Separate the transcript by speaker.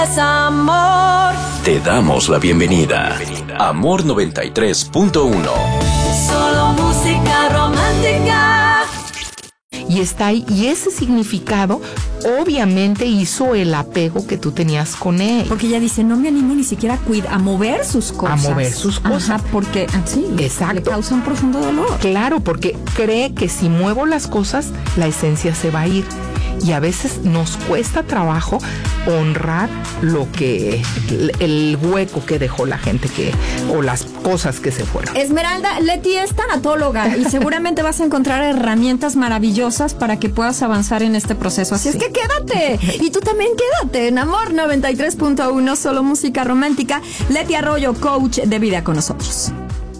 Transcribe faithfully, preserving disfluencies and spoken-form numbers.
Speaker 1: Es amor.
Speaker 2: Te damos la bienvenida. Amor noventa y tres punto uno.
Speaker 1: Solo música romántica.
Speaker 3: Y está ahí, y ese significado obviamente hizo el apego que tú tenías con él.
Speaker 4: Porque ella dice, no me animo ni siquiera a, cuid- a mover sus cosas.
Speaker 3: A mover sus cosas.
Speaker 4: Ajá, porque sí,
Speaker 3: exacto,
Speaker 4: le causa un profundo dolor.
Speaker 3: Claro, porque cree que si muevo las cosas, la esencia se va a ir. Y a veces nos cuesta trabajo honrar lo que, el, el hueco que dejó la gente que, o las cosas que se fueron.
Speaker 4: Esmeralda, Leti es tanatóloga y seguramente vas a encontrar herramientas maravillosas para que puedas avanzar en este proceso. Así sí. es que quédate. Y tú también quédate en Amor noventa y tres punto uno, solo música romántica. Leti Arroyo, coach de vida con nosotros.